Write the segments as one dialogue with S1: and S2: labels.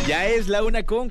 S1: Ya es la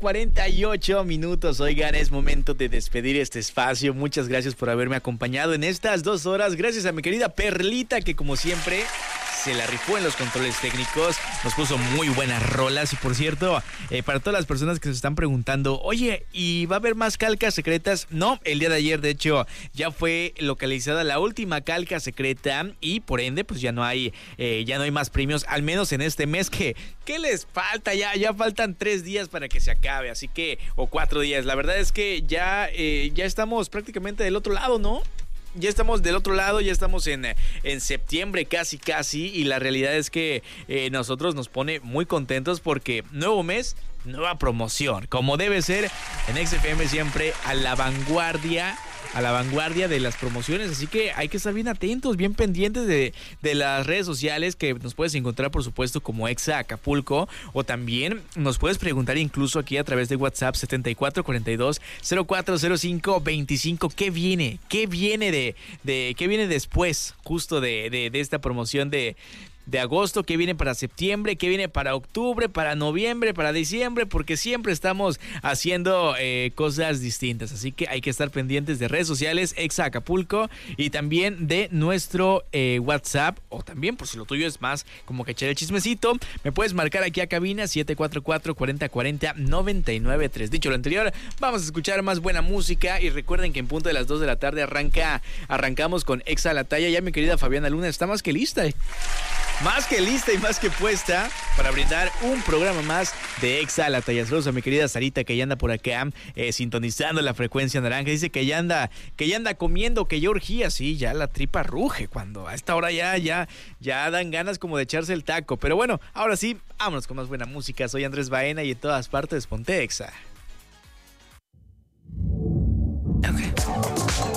S1: 1:48. Oigan, es momento de despedir este espacio. Muchas gracias por haberme acompañado en estas 2 horas. Gracias a mi querida Perlita, que como siempre se la rifó en los controles técnicos. Nos puso muy buenas rolas. Y por cierto, para todas las personas que se están preguntando, oye, ¿y va a haber más calcas secretas? No, el día de ayer, de hecho, ya fue localizada la última calca secreta. Y por ende, pues ya no hay más premios, al menos en este mes. ¿Qué les falta? Ya faltan 3 días para que se acabe, así que, o 4 días. La verdad es que ya estamos prácticamente del otro lado, ¿no? Ya estamos del otro lado, ya estamos en septiembre casi, y la realidad es que nosotros nos pone muy contentos porque nuevo mes, nueva promoción, como debe ser en XFM, siempre a la vanguardia de las promociones, así que hay que estar bien atentos, bien pendientes de las redes sociales, que nos puedes encontrar por supuesto como Exa Acapulco, o también nos puedes preguntar incluso aquí a través de WhatsApp 7442-040525 qué viene después justo de esta promoción de agosto, qué viene para septiembre, qué viene para octubre, para noviembre, para diciembre, porque siempre estamos haciendo cosas distintas, así que hay que estar pendientes de redes sociales, Exa Acapulco, y también de nuestro WhatsApp, o también por si lo tuyo es más como que echar el chismecito, me puedes marcar aquí a cabina 744-4040-993. Dicho lo anterior, vamos a escuchar más buena música, y recuerden que en punto de las 2 de la tarde arrancamos con Exa La Talla. Ya mi querida Fabiana Luna está más que lista, más que lista y más que puesta para brindar un programa más de Exa La Talla. Saludos a mi querida Sarita, que ya anda por acá sintonizando la frecuencia naranja. Dice que ya anda comiendo, que ya urgía. Sí, ya la tripa ruge cuando a esta hora ya dan ganas como de echarse el taco. Pero bueno, ahora sí, vámonos con más buena música. Soy Andrés Baena y en todas partes ponte Exa. Okay.